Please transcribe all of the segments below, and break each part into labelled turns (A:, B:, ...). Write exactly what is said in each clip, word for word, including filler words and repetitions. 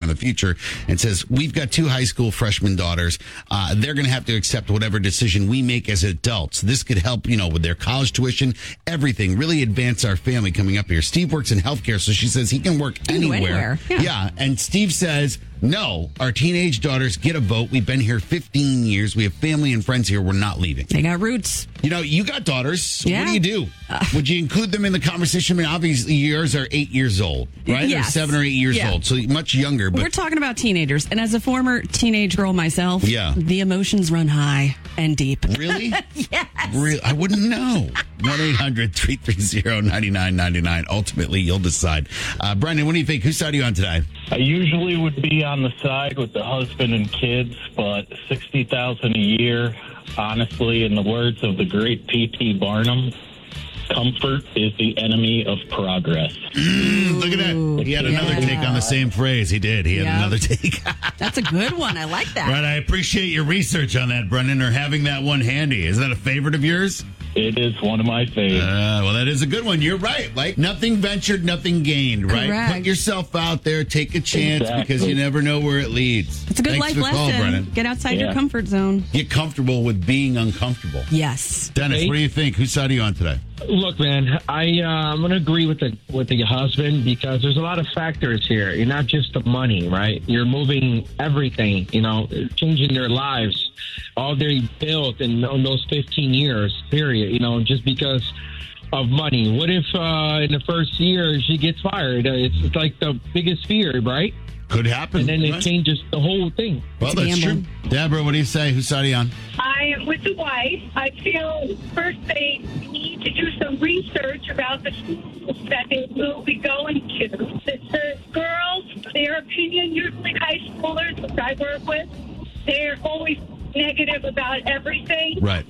A: the future and says, we've got two high school freshman daughters. Uh, they're going to have to accept whatever decision we make as adults. This could help, you know, with their college tuition, everything, really advance our family coming up here. Steve works in healthcare, so she says he can work anywhere.
B: anywhere. Yeah.
A: yeah. And Steve says, no, our teenage daughters get a vote. We've been here fifteen years. We have family and friends here. We're not leaving.
B: They got roots.
A: You know, you got daughters.
B: Yeah.
A: What do you do? Uh, Would you include them in the conversation? I mean, obviously, yours are eight years old, right?
B: Yes.
A: Or seven or eight years
B: yeah.
A: old, so much younger. But
B: we're talking about teenagers. And as a former teenage girl myself,
A: yeah.
B: the emotions run high and deep.
A: Really?
B: Yes.
A: Really? I wouldn't know. one eight hundred three three zero nine nine nine nine. Ultimately, you'll decide. Uh, Brendan, what do you think? Whose side are you on today?
C: I usually would be on the side with the husband and kids, but sixty thousand dollars a year, honestly, in the words of the great P T Barnum, comfort is the enemy of progress.
A: Mm, look at that. He had
B: yeah.
A: another take on the same phrase. He did. He had
B: yeah.
A: another take.
B: That's a good one. I like that.
A: Right. I appreciate your research on that, Brendan, or having that one handy. Is that a favorite of yours?
C: It is one of my favorites.
A: Uh, well, that is a good one. You're right. Like, nothing ventured, nothing gained, right?
B: Correct.
A: Put yourself out there. Take a chance
C: Exactly.
A: because you never know where it leads.
B: It's a good
A: Thanks
B: life
A: for the
B: lesson.
A: call, Brennan.
B: Get outside
C: Yeah.
B: your comfort zone.
A: Get comfortable with being uncomfortable.
B: Yes.
A: Dennis,
D: Hey.
A: what do you think? Whose side are you on today?
D: Look, man, I uh, I'm going to agree with the with the husband because there's a lot of factors here. You're not just the money, right? You're moving everything, you know, changing their lives, all they built in, in those fifteen years, period. You know, just because of money. What if uh, in the first year she gets fired? Uh, It's, it's like the biggest fear, right?
A: Could happen.
D: And then it
A: right?
D: changes the whole thing.
A: Well,
B: It's a
A: that's true.
B: gamble.
A: Deborah, what do you say? Whose side are you on?
E: I am with the wife. I feel first they need to do some research about the schools that they will be going to. The, the girls, their opinion, usually high schoolers, which I work with, they're always negative about everything.
A: Right.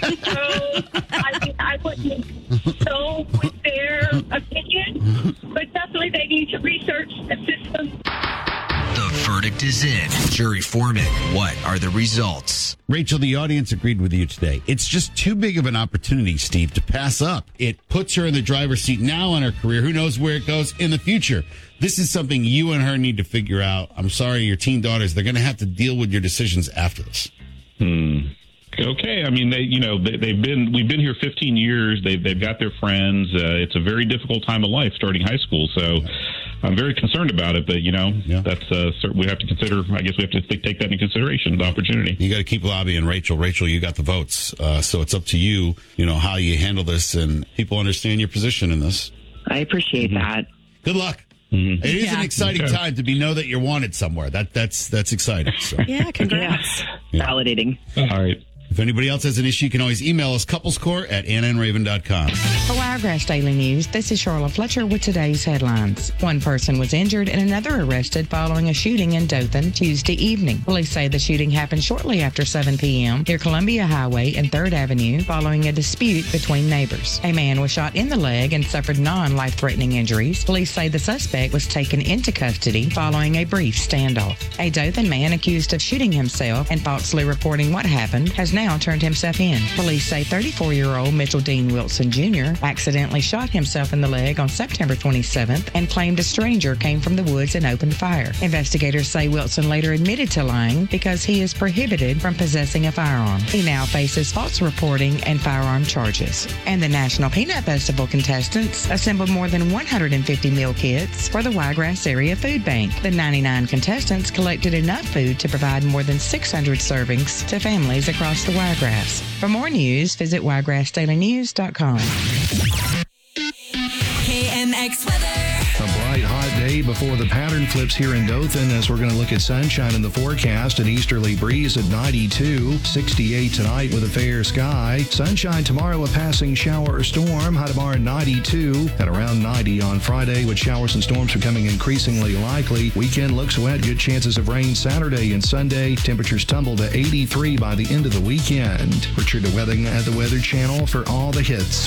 E: So I mean, I wouldn't go with their opinion, but definitely they need to research the system.
F: The verdict is in. Jury foreman, what are the results?
A: Rachel, the audience agreed with you today. It's just too big of an opportunity, Steve, to pass up. It puts her in the driver's seat now in her career. Who knows where it goes in the future? This is something you and her need to figure out. I'm sorry, your teen daughters, they're going to have to deal with your decisions after this.
G: Hmm. Okay. I mean, they, you know, they, they've been, we've been here fifteen years. They've, they've got their friends. Uh, it's a very difficult time of life starting high school. So I'm very concerned about it, but you know,
A: Yeah.
G: that's, uh, we have to consider, I guess we have to th- take that into consideration, the opportunity.
A: You got to keep lobbying, Rachel. Rachel, you got the votes. Uh, so it's up to you, you know, how you handle this and people understand your position in this.
H: I appreciate
A: Mm-hmm.
H: that.
A: Good luck.
G: Mm-hmm.
A: It is
B: Yeah.
A: an exciting
G: Okay.
A: time to be know that you're wanted somewhere. That that's that's exciting. So.
B: Yeah, congrats.
A: Yeah.
H: Validating.
G: All right.
A: If anybody else has an issue, you can always email us couplescore at anna and raven dot com.
I: For Wiregrass Daily News, this is Charlotte Fletcher with today's headlines. One person was injured and another arrested following a shooting in Dothan Tuesday evening. Police say the shooting happened shortly after seven p.m. near Columbia Highway and third Avenue following a dispute between neighbors. A man was shot in the leg and suffered non-life-threatening injuries. Police say the suspect was taken into custody following a brief standoff. A Dothan man accused of shooting himself and falsely reporting what happened has now turned himself in. Police say thirty-four-year-old Mitchell Dean Wilson Junior accidentally shot himself in the leg on September twenty-seventh and claimed a stranger came from the woods and opened fire. Investigators say Wilson later admitted to lying because he is prohibited from possessing a firearm. He now faces false reporting and firearm charges. And the National Peanut Festival contestants assembled more than one hundred fifty meal kits for the Wiregrass Area Food Bank. The ninety-nine contestants collected enough food to provide more than six hundred servings to families across the Wiregrass. For more news, visit wiregrass daily news dot com.
J: K N X weather.
K: A bright, hot day before the pattern flips here in Dothan as we're going to look at sunshine in the forecast. An easterly breeze at ninety-two, sixty-eight tonight with a fair sky. Sunshine tomorrow, a passing shower or storm. High tomorrow at ninety-two and around ninety on Friday with showers and storms becoming increasingly likely. Weekend looks wet. Good chances of rain Saturday and Sunday. Temperatures tumble to eighty-three by the end of the weekend. Richard DeWething at the Weather Channel for all the hits.